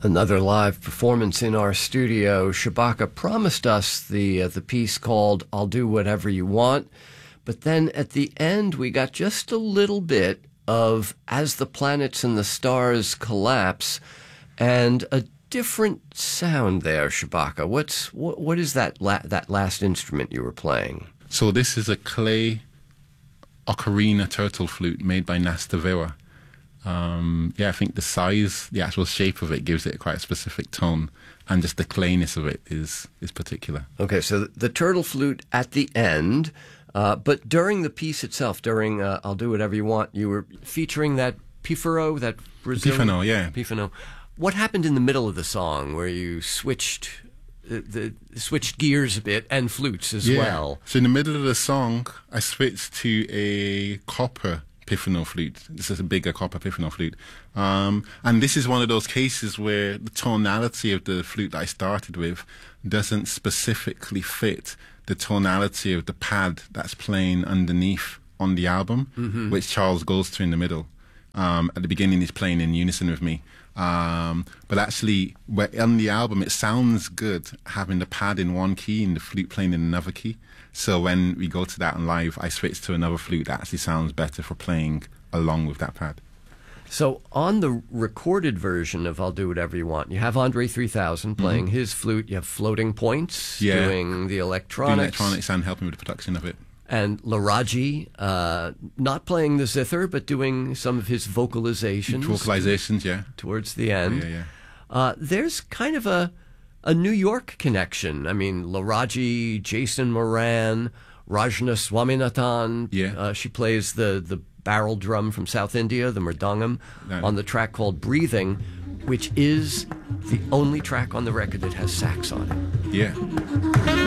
Another live performance in our studio. Shabaka promised us the piece called "I'll Do Whatever You Want," but then at the end we got just a little bit of "As the Planets and the Stars Collapse," and a different sound there. Shabaka, what is that last instrument you were playing? So this is a clay ocarina turtle flute made by Nasta Vera. I think the size, the actual shape of it gives it quite a specific tone, and just the clayness of it is particular. Okay, so the turtle flute at the end, but during the piece itself, during I'll Do Whatever You Want, you were featuring that pifaro, that Brazilian... Pifano, yeah. Pifano. What happened in the middle of the song where you switched gears a bit and flutes as well? So in the middle of the song, I switched to a copper pifano flute. This is a bigger copper pifano flute. And this is one of those cases where the tonality of the flute that I started with doesn't specifically fit the tonality of the pad that's playing underneath on the album, which Charles goes to in the middle. At the beginning, he's playing in unison with me. But actually, on the album, it sounds good having the pad in one key and the flute playing in another key. So when we go to that on live, I switch to another flute that actually sounds better for playing along with that pad. So on the recorded version of I'll Do Whatever You Want, you have Andre 3000 playing his flute. You have Floating Points doing the electronics. Doing electronics and helping with the production of it. And Laraji, not playing the zither, but doing some of his vocalizations. Towards the end. There's kind of a New York connection. I mean, Laraji, Jason Moran, Rajna Swaminathan. She plays the barrel drum from South India, the mridangam, on the track called Breathing, which is the only track on the record that has sax on it. Yeah.